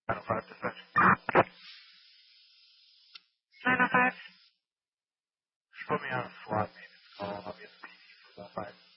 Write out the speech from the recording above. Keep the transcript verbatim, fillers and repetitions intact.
nine oh five dispatch. nine oh five. Just put me on a SWAT maintenance call. I'll be a P D for that five.